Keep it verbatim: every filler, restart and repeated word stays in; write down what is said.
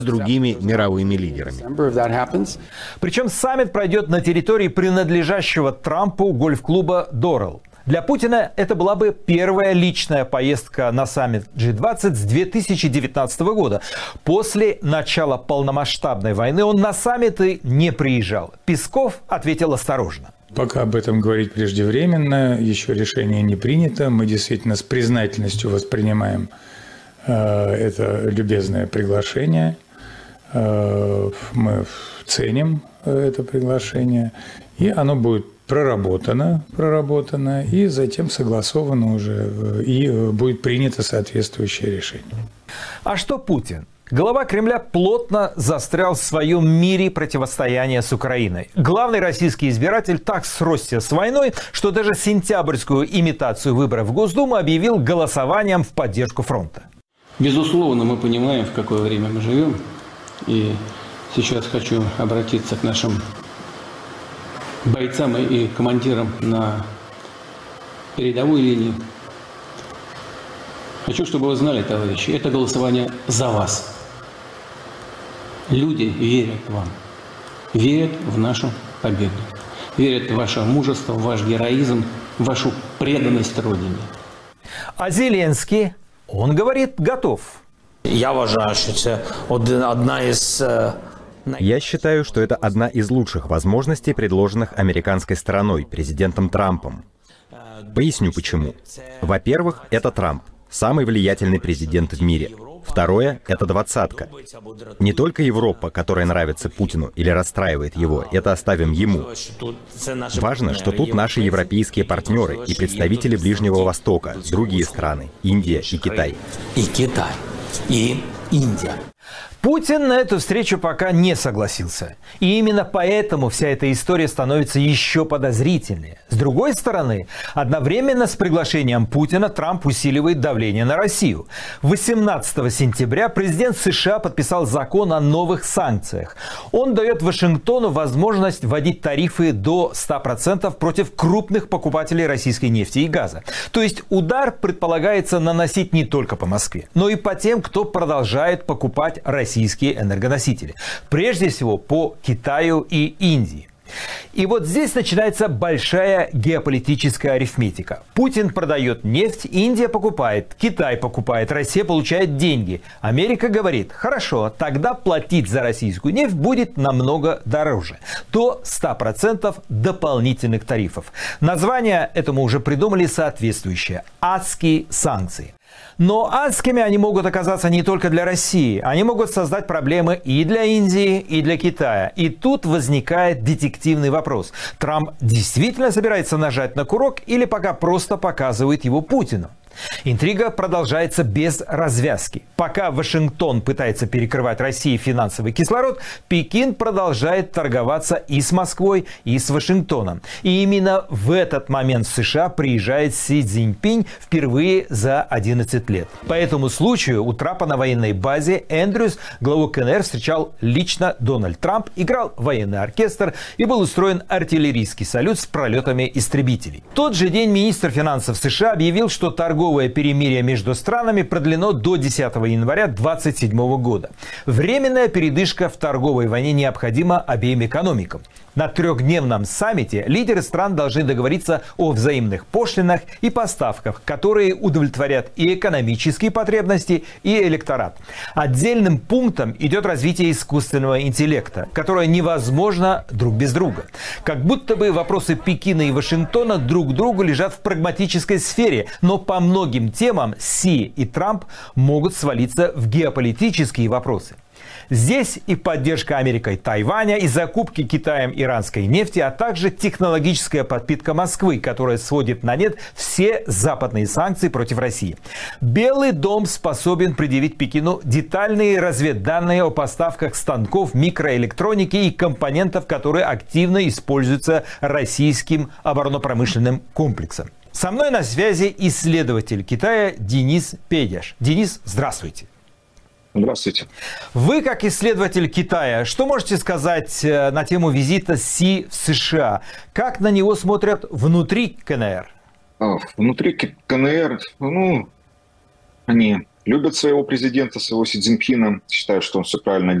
с другими мировыми лидерами. Причем саммит пройдет на территории принадлежащего Трампу гольф-клуба «Дорел». Для Путина это была бы первая личная поездка на саммит джи двадцать с две тысячи девятнадцатого года. После начала полномасштабной войны он на саммиты не приезжал. Песков ответил осторожно. Пока об этом говорить преждевременно, еще решение не принято. Мы действительно с признательностью воспринимаем э, это любезное приглашение. Э, мы ценим это приглашение, и оно будет проработано, проработано, и затем согласовано уже, и будет принято соответствующее решение. А что Путин? Глава Кремля плотно застрял в своем мире противостояния с Украиной. Главный российский избиратель так сросся с войной, что даже сентябрьскую имитацию выборов в Госдуму объявил голосованием в поддержку фронта. Безусловно, мы понимаем, в какое время мы живем. И сейчас хочу обратиться к нашим бойцам и командирам на передовой линии. Хочу, чтобы вы знали, товарищи, это голосование за вас. Люди верят вам, верят в нашу победу, верят в ваше мужество, в ваш героизм, в вашу преданность Родине. А Зеленский, он говорит, готов. Я вважаю, что это одна из... Я считаю, что это одна из лучших возможностей, предложенных американской стороной, президентом Трампом. Поясню почему. Во-первых, это Трамп, самый влиятельный президент в мире. Второе — это двадцатка. Не только Европа, которая нравится Путину или расстраивает его, это оставим ему. Важно, что тут наши европейские партнеры и представители Ближнего Востока, другие страны, Индия и Китай. И Китай, и Индия. Путин на эту встречу пока не согласился. И именно поэтому вся эта история становится еще подозрительнее. С другой стороны, одновременно с приглашением Путина Трамп усиливает давление на Россию. восемнадцатого сентября президент США подписал закон о новых санкциях. Он дает Вашингтону возможность вводить тарифы до ста процентов против крупных покупателей российской нефти и газа. То есть удар предполагается наносить не только по Москве, но и по тем, кто продолжает покупать российские российские энергоносители. Прежде всего по Китаю и Индии. И вот здесь начинается большая геополитическая арифметика. Путин продает нефть, Индия покупает, Китай покупает, Россия получает деньги. Америка говорит: хорошо, тогда платить за российскую нефть будет намного дороже. До ста процентов дополнительных тарифов. Название этому уже придумали соответствующее – адские санкции. Но адскими они могут оказаться не только для России. Они могут создать проблемы и для Индии, и для Китая. И тут возникает детективный вопрос. Трамп действительно собирается нажать на курок или пока просто показывает его Путину? Интрига продолжается без развязки. Пока Вашингтон пытается перекрывать России финансовый кислород, Пекин продолжает торговаться и с Москвой, и с Вашингтоном. И именно в этот момент в США приезжает Си Цзиньпинь впервые за одиннадцать лет. По этому случаю у Трампа на военной базе Эндрюс главу КНР встречал лично Дональд Трамп, играл военный оркестр и был устроен артиллерийский салют с пролетами истребителей. В тот же день министр финансов США объявил, что торговля Торговое перемирие между странами продлено до десятого января две тысячи двадцать седьмого года. Временная передышка в торговой войне необходима обеим экономикам. На трехдневном саммите лидеры стран должны договориться о взаимных пошлинах и поставках, которые удовлетворят и экономические потребности, и электорат. Отдельным пунктом идет развитие искусственного интеллекта, которое невозможно друг без друга. Как будто бы вопросы Пекина и Вашингтона друг к другу лежат в прагматической сфере, но по многим темам Си и Трамп могут свалиться в геополитические вопросы. Здесь и поддержка Америкой Тайваня, и закупки Китаем иранской нефти, а также технологическая подпитка Москвы, которая сводит на нет все западные санкции против России. Белый дом способен предъявить Пекину детальные разведданные о поставках станков, микроэлектроники и компонентов, которые активно используются российским оборонно-промышленным комплексом. Со мной на связи исследователь Китая Денис Педяш. Денис, здравствуйте. Здравствуйте. Вы, как исследователь Китая, что можете сказать на тему визита Си в США? Как на него смотрят внутри КНР? Внутри КНР, ну, они любят своего президента, своего Си Цзиньпина, считают, что он все правильно